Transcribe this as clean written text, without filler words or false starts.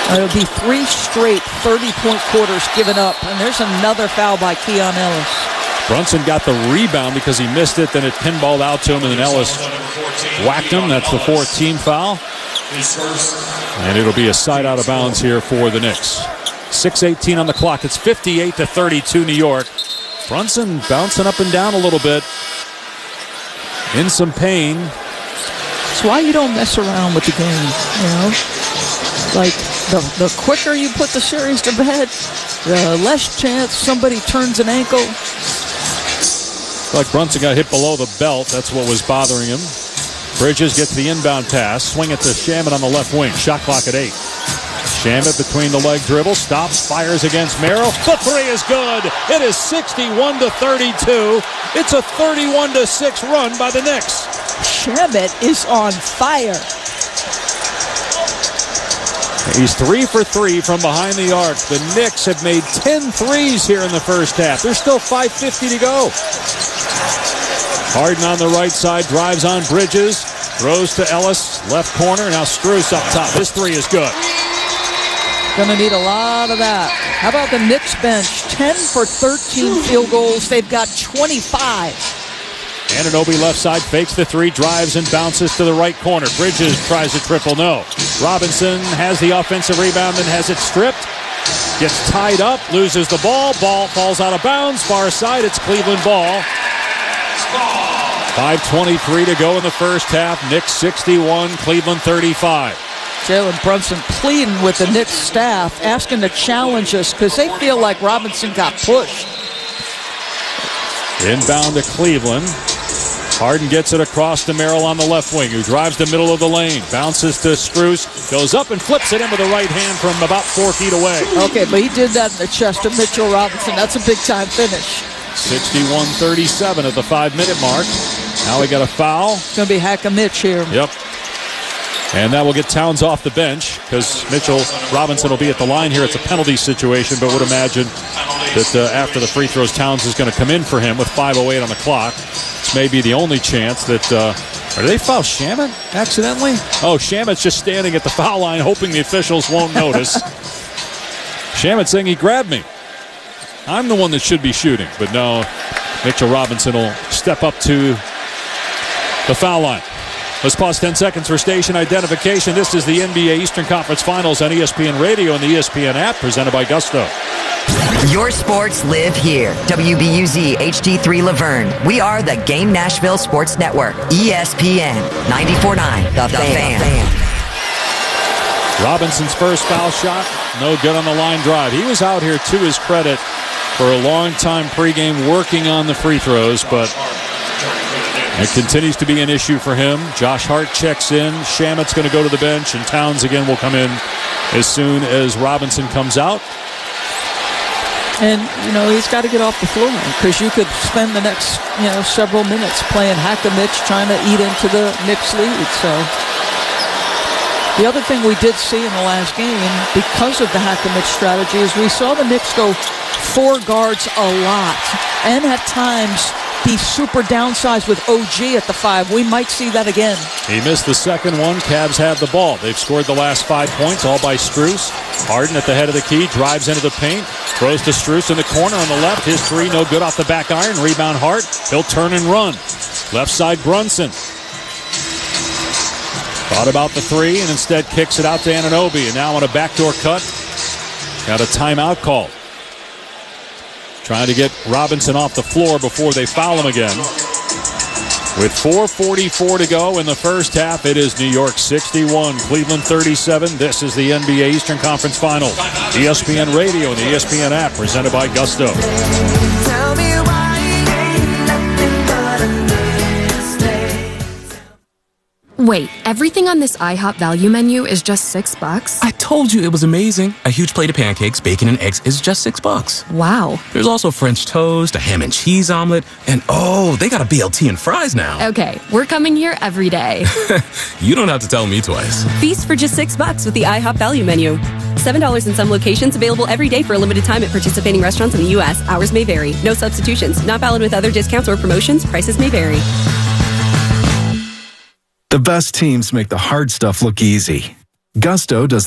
It'll be 3 straight 30-point quarters given up. And there's another foul by Keon Ellis. Brunson got the rebound because he missed it. Then it pinballed out to him, and then Ellis whacked him. That's the 4th team foul. And it'll be a side out of bounds here for the Knicks. 6:18 on the clock. It's 58-32 New York. Brunson bouncing up and down a little bit. In some pain. That's why you don't mess around with the game, you know? Like, the quicker you put the series to bed, the less chance somebody turns an ankle. Like Brunson got hit below the belt. That's what was bothering him. Bridges gets the inbound pass. Swing it to Shamet on the left wing. Shot clock at 8. Shamet between the leg dribble. Stops. Fires against Merrill. The 3 is good. It is 61-32. It's a 31-6 run by the Knicks. Shamet is on fire. He's 3 for 3 from behind the arc. The Knicks have made 10 threes here in the first half. There's still 5:50 to go. Harden on the right side, drives on Bridges, throws to Ellis, left corner. Now Strus up top. His 3 is good. Going to need a lot of that. How about the Knicks bench? 10 for 13 field goals. They've got 25. Anunoby left side, fakes the 3, drives and bounces to the right corner. Bridges tries a triple, no. Robinson has the offensive rebound and has it stripped. Gets tied up, loses the ball. Ball falls out of bounds. Far side, it's Cleveland ball. 5:23 to go in the first half. Knicks 61, Cleveland 35. Jalen Brunson pleading with the Knicks staff, asking to challenge us because they feel like Robinson got pushed. Inbound to Cleveland. Harden gets it across to Merrill on the left wing, who drives the middle of the lane. Bounces to Strus, goes up and flips it in with the right hand from about 4 feet away. Okay, but he did that in the chest of Mitchell Robinson. That's a big-time finish. 61-37 at the 5-minute mark. Now we got a foul. It's going to be Hack a Mitch here. Yep. And that will get Towns off the bench because Mitchell Robinson will be at the line here. It's a penalty situation, but would imagine that after the free throws, Towns is going to come in for him with 5:08 on the clock. This may be the only chance that... Or did they foul Shamet accidentally? Oh, Shamet's just standing at the foul line hoping the officials won't notice. Shamet saying he grabbed me. I'm the one that should be shooting. But no, Mitchell Robinson will step up to the foul line. Let's pause 10 seconds for station identification. This is the NBA Eastern Conference Finals on ESPN Radio and the ESPN app, presented by Gusto. Your sports live here. WBUZ HD3 Laverne. We are the Game Nashville Sports Network. ESPN 94.9. The Fan. Robinson's first foul shot, no good on the line drive. He was out here, to his credit, for a long time pregame working on the free throws, but it continues to be an issue for him. Josh Hart checks in. Shamet's going to go to the bench, and Towns again will come in as soon as Robinson comes out. And, you know, he's got to get off the floor because you could spend the next, several minutes playing hack-a-mitch, trying to eat into the Knicks lead. So the other thing we did see in the last game, because of the hack-a-mitch strategy, is we saw the Knicks go 4 guards a lot. And at times be super downsized with OG at the 5. We might see that again. He missed the second one. Cavs have the ball. They've scored the last 5 points, all by Strus. Harden at the head of the key, drives into the paint, throws to Strus in the corner on the left. His 3 no good off the back iron. Rebound Hart. He'll turn and run. Left side Brunson. Thought about the 3 and instead kicks it out to Anunoby. And now on a backdoor cut, got a timeout call. Trying to get Robinson off the floor before they foul him again. With 4:44 to go in the first half, it is New York 61, Cleveland 37. This is the NBA Eastern Conference Finals. ESPN Radio and the ESPN app, presented by Gusto. Tell me why it ain't nothing but a mistake. Wait, everything on this IHOP value menu is just $6? I told you it was amazing. A huge plate of pancakes, bacon, and eggs is just $6. Wow. There's also French toast, a ham and cheese omelet, and they got a BLT and fries now. Okay, we're coming here every day. You don't have to tell me twice. Feast for just $6 with the IHOP value menu. $7 in some locations, available every day for a limited time at participating restaurants in the U.S. Hours may vary. No substitutions. Not valid with other discounts or promotions. Prices may vary. The best teams make the hard stuff look easy. Gusto does